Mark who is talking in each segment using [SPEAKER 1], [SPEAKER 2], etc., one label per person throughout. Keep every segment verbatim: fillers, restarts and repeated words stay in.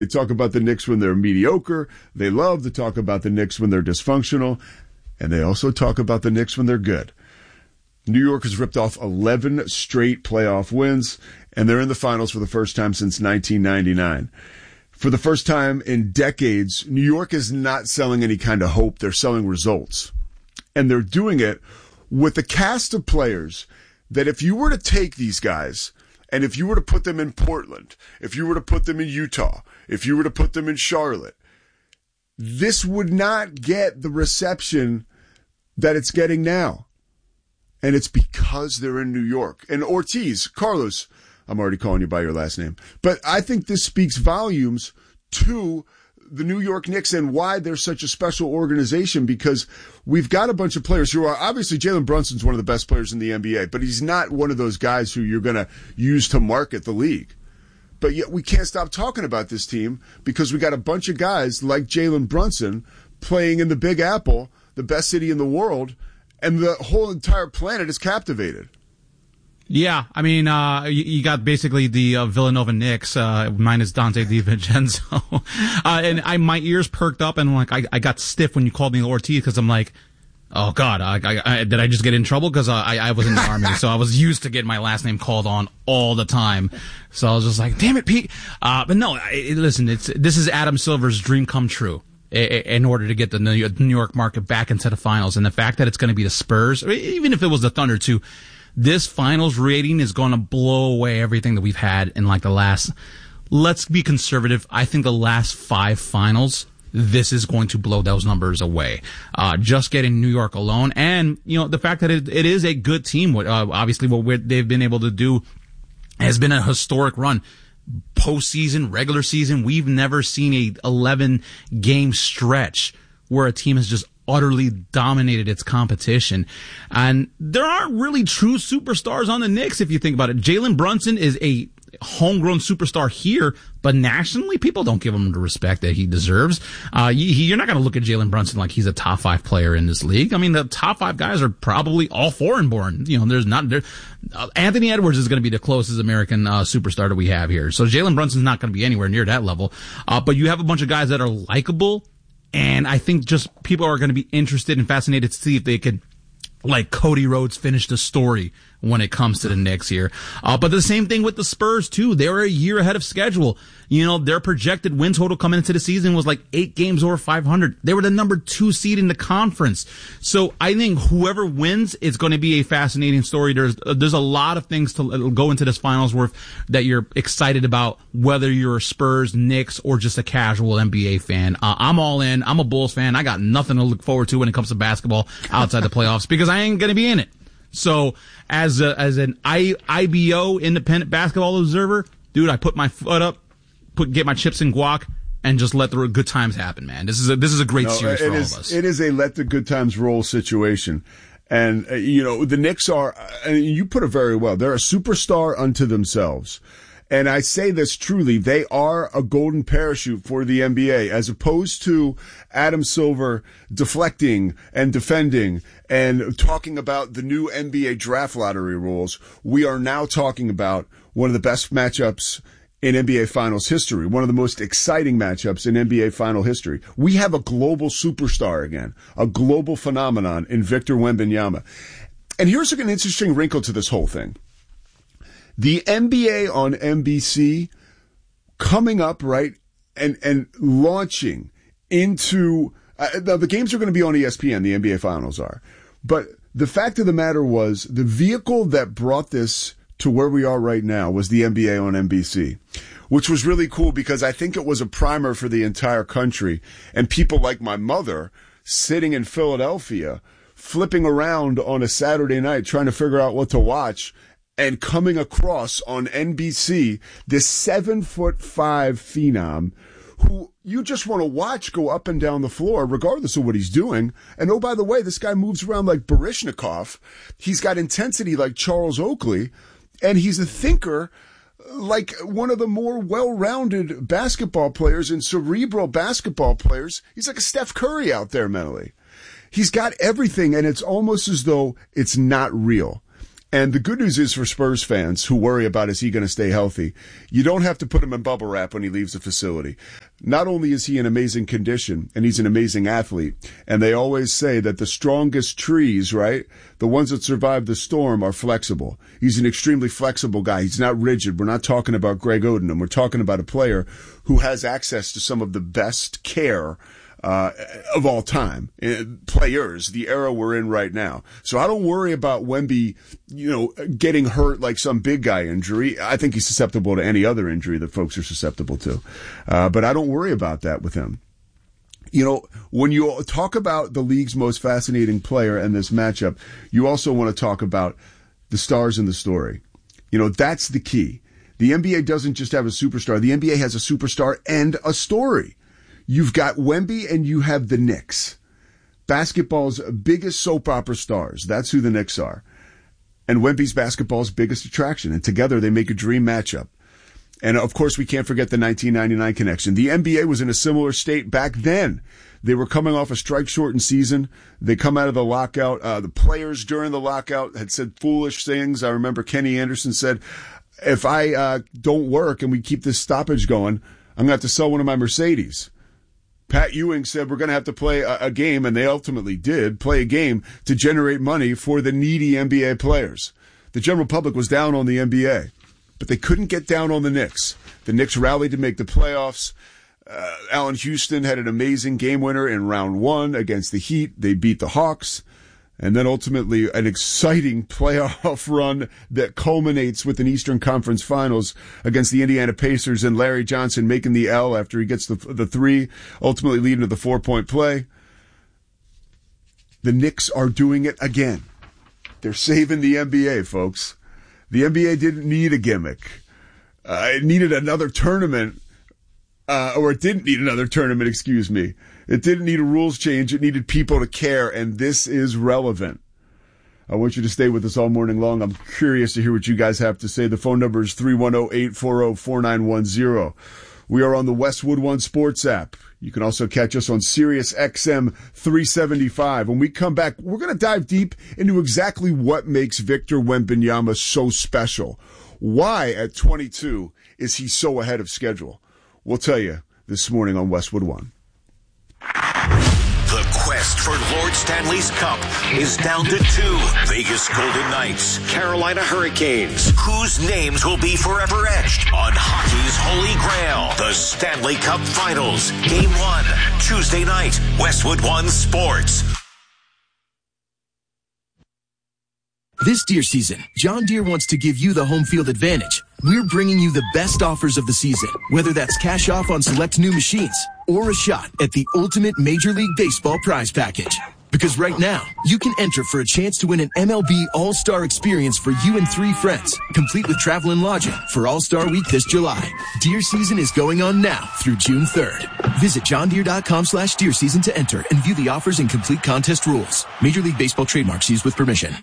[SPEAKER 1] They talk about the Knicks when they're mediocre. They love to talk about the Knicks when they're dysfunctional. And they also talk about the Knicks when they're good. New York has ripped off eleven straight playoff wins, and they're in the finals for the first time since nineteen ninety-nine. For the first time in decades, New York is not selling any kind of hope. They're selling results. And they're doing it with a cast of players that if you were to take these guys and if you were to put them in Portland, if you were to put them in Utah, if you were to put them in Charlotte, this would not get the reception that it's getting now. And it's because they're in New York. And Ortiz, Carlos, I'm already calling you by your last name. But I think this speaks volumes to the New York Knicks and why they're such a special organization, because we've got a bunch of players who are, obviously Jalen Brunson's one of the best players in the N B A, but he's not one of those guys who you're going to use to market the league. But yet we can't stop talking about this team because we got a bunch of guys like Jalen Brunson playing in the Big Apple, the best city in the world, and the whole entire planet is captivated.
[SPEAKER 2] Yeah, I mean, uh, you, you got basically the uh, Villanova Knicks, uh, minus Dante DiVincenzo. uh, and I, my ears perked up and like, I, I got stiff when you called me Ortiz because I'm like, oh God, I, I, I, did I just get in trouble? Because I, I was in the Army, so I was used to getting my last name called on all the time. So I was just like, damn it, Pete. Uh, but no, I, listen, it's, this is Adam Silver's dream come true in order to get the New York market back into the finals. And the fact that it's going to be the Spurs, even if it was the Thunder too, this finals rating is going to blow away everything that we've had in like the last, let's be conservative, I think the last five finals, this is going to blow those numbers away. Uh, just getting New York alone. And, you know, the fact that it, it is a good team, uh, obviously what we're, they've been able to do has been a historic run. Postseason, regular season, we've never seen a eleven game stretch where a team has just utterly dominated its competition. And there aren't really true superstars on the Knicks if you think about it. Jalen Brunson is a homegrown superstar here, but nationally, people don't give him the respect that he deserves. Uh, you, you're not going to look at Jalen Brunson like he's a top five player in this league. I mean, the top five guys are probably all foreign born. You know, there's not, there, uh, Anthony Edwards is going to be the closest American, uh, superstar that we have here. So Jalen Brunson's not going to be anywhere near that level. Uh, but you have a bunch of guys that are likable. And I think just people are going to be interested and fascinated to see if they could, like Cody Rhodes, finish the story when it comes to the Knicks here. Uh, but the same thing with the Spurs too. They were a year ahead of schedule. You know, their projected win total coming into the season was like eight games over five hundred. They were the number two seed in the conference. So I think whoever wins is going to be a fascinating story. There's, uh, there's a lot of things to go into this finals worth that you're excited about, whether you're a Spurs, Knicks, or just a casual N B A fan. Uh, I'm all in. I'm a Bulls fan. I got nothing to look forward to when it comes to basketball outside the playoffs because I ain't going to be in it. So as a, as an I, IBO, independent basketball observer, dude, I put my foot up, put, get my chips in guac, and just let the good times happen, man. This is a, this is a great no, series for all
[SPEAKER 1] is,
[SPEAKER 2] of us.
[SPEAKER 1] It is a let the good times roll situation. And, uh, you know, the Knicks are, uh, you put it very well, they're a superstar unto themselves. And I say this truly, they are a golden parachute for the N B A, as opposed to Adam Silver deflecting and defending and talking about the new N B A draft lottery rules. We are now talking about one of the best matchups in N B A Finals history, one of the most exciting matchups in N B A Final history. We have a global superstar again, a global phenomenon in Victor Wembanyama. And here's an interesting wrinkle to this whole thing. The N B A on N B C coming up, right, and and launching into uh, the, the games are going to be on E S P N, the N B A Finals are. But the fact of the matter was the vehicle that brought this to where we are right now was the N B A on N B C, which was really cool because I think it was a primer for the entire country. And people like my mother sitting in Philadelphia, flipping around on a Saturday night, trying to figure out what to watch, and coming across on N B C this seven foot five phenom who you just want to watch go up and down the floor regardless of what he's doing. And oh, by the way, this guy moves around like Baryshnikov. He's got intensity like Charles Oakley, and he's a thinker like one of the more well-rounded basketball players and cerebral basketball players. He's like a Steph Curry out there mentally. He's got everything, and it's almost as though it's not real. And the good news is for Spurs fans who worry about is he going to stay healthy, you don't have to put him in bubble wrap when he leaves the facility. Not only is he in amazing condition, and he's an amazing athlete, and they always say that the strongest trees, right, the ones that survive the storm are flexible. He's an extremely flexible guy. He's not rigid. We're not talking about Greg Oden. We're talking about a player who has access to some of the best care Uh, of all time, uh, players, the era we're in right now. So I don't worry about Wemby, you know, getting hurt like some big guy injury. I think he's susceptible to any other injury that folks are susceptible to. Uh, but I don't worry about that with him. You know, when you talk about the league's most fascinating player in this matchup, you also want to talk about the stars in the story. You know, that's the key. The N B A doesn't just have a superstar. The N B A has a superstar and a story. You've got Wemby and you have the Knicks. Basketball's biggest soap opera stars. That's who the Knicks are. And Wemby's basketball's biggest attraction. And together they make a dream matchup. And of course we can't forget the nineteen ninety-nine connection. The N B A was in a similar state back then. They were coming off a strike-shortened season. They come out of the lockout. Uh, the players during the lockout had said foolish things. I remember Kenny Anderson said, if I uh, don't work and we keep this stoppage going, I'm going to have to sell one of my Mercedes. Pat Ewing said we're going to have to play a, a game, and they ultimately did, play a game to generate money for the needy N B A players. The general public was down on the N B A, but they couldn't get down on the Knicks. The Knicks rallied to make the playoffs. Uh, Allen Houston had an amazing game winner in round one against the Heat. They beat the Hawks. And then ultimately an exciting playoff run that culminates with an Eastern Conference Finals against the Indiana Pacers and Larry Johnson making the L after he gets the the three, ultimately leading to the four-point play. The Knicks are doing it again. They're saving the N B A, folks. The N B A didn't need a gimmick. Uh, it needed another tournament, uh, or it didn't need another tournament, excuse me. It didn't need a rules change. It needed people to care, and this is relevant. I want you to stay with us all morning long. I'm curious to hear what you guys have to say. The phone number is three one zero, eight four zero, four nine one zero. We are on the Westwood One Sports app. You can also catch us on Sirius X M three seventy-five. When we come back, we're going to dive deep into exactly what makes Victor Wembanyama so special. Why, at twenty-two, is he so ahead of schedule? We'll tell you this morning on Westwood One.
[SPEAKER 3] The quest for Lord Stanley's Cup is down to two. Vegas Golden Knights, Carolina Hurricanes. Whose names will be forever etched on hockey's holy grail? The Stanley Cup Finals. Game one, Tuesday night, Westwood One Sports.
[SPEAKER 4] This deer season, John Deere wants to give you the home field advantage. We're bringing you the best offers of the season, whether that's cash off on select new machines or a shot at the ultimate Major League Baseball prize package. Because right now, you can enter for a chance to win an M L B All-Star experience for you and three friends, complete with travel and lodging for All-Star Week this July. Deer season is going on now through June third. Visit johndeere.com slash deer season to enter and view the offers and complete contest rules. Major League Baseball trademarks used with permission.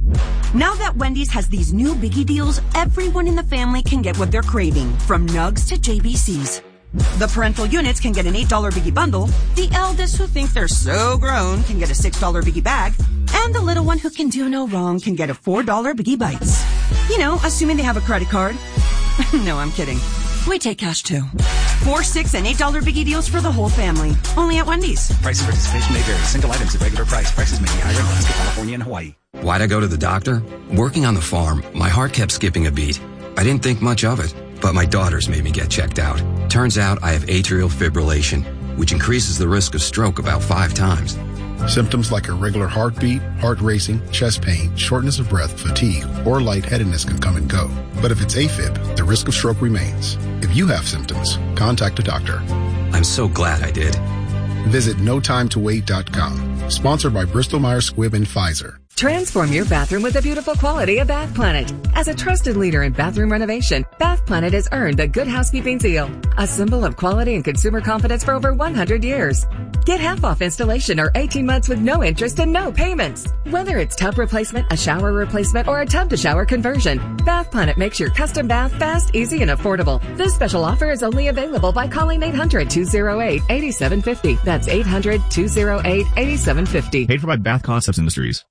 [SPEAKER 5] Now that Wendy's has these new biggie deals, everyone in the family can get what they're craving, from nugs to J B Cs. The parental units can get an eight dollar biggie bundle, the eldest who think they're so grown can get a six dollar biggie bag, and the little one who can do no wrong can get a four dollar biggie bites. You know, assuming they have a credit card. No, I'm kidding. We take cash too. Four, six, and eight dollar biggie deals for the whole family. Only at Wendy's.
[SPEAKER 6] Price of participation may vary. Single items at regular price. Prices may be higher in Alaska, California, and Hawaii.
[SPEAKER 7] Why'd I go to the doctor? Working on the farm, my heart kept skipping a beat. I didn't think much of it, but my daughters made me get checked out. Turns out I have atrial fibrillation, which increases the risk of stroke about five times.
[SPEAKER 8] Symptoms like irregular heartbeat, heart racing, chest pain, shortness of breath, fatigue, or lightheadedness can come and go. But if it's AFib, the risk of stroke remains. If you have symptoms, contact a doctor.
[SPEAKER 7] I'm so glad I did.
[SPEAKER 8] Visit no time to wait dot com. Sponsored by Bristol Myers Squibb and Pfizer.
[SPEAKER 9] Transform your bathroom with the beautiful quality of Bath Planet. As a trusted leader in bathroom renovation, Bath Planet has earned the Good Housekeeping seal, a symbol of quality and consumer confidence for over one hundred years. Get half off installation or eighteen months with no interest and no payments. Whether it's tub replacement, a shower replacement, or a tub to shower conversion, Bath Planet makes your custom bath fast, easy, and affordable. This special offer is only available by calling eight hundred, two oh eight, eight seven five oh. That's eight hundred, two oh eight, eight seven five oh.
[SPEAKER 10] Paid for by Bath Concepts Industries.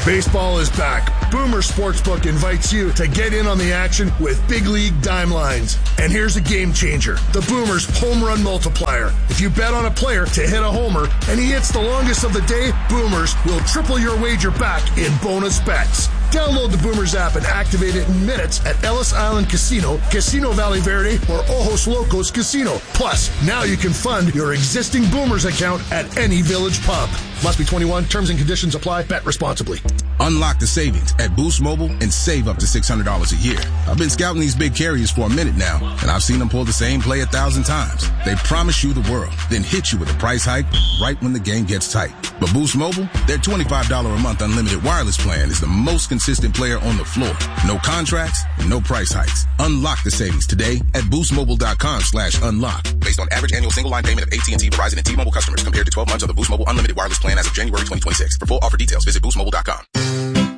[SPEAKER 10] Baseball is back. Boomer Sportsbook invites you to get in on the action with Big League Dime Lines. And here's a game changer, the Boomers Home Run Multiplier. If you bet on a player to hit a homer and he hits the longest of the day, Boomers will triple your wager back in bonus bets. Download the Boomers app and activate it in minutes at Ellis Island Casino, Casino Valley Verde, or Ojos Locos Casino. Plus, now you can fund your existing Boomers account at any Village pub. Must be twenty-one. Terms and conditions apply. Bet responsibly.
[SPEAKER 11] Unlock the savings at Boost Mobile and save up to six hundred dollars a year. I've been scouting these big carriers for a minute now, and I've seen them pull the same play a thousand times. They promise you the world, then hit you with a price hike right when the game gets tight. But Boost Mobile, their twenty-five dollars a month unlimited wireless plan is the most consistent player on the floor. No contracts, no price hikes. Unlock the savings today at boostmobile.com slash unlock. Based on average annual single line payment of A T and T, Verizon, and T-Mobile customers compared to twelve months of the Boost Mobile unlimited wireless plan as of January twenty twenty-six. For full offer details, visit boost mobile dot com.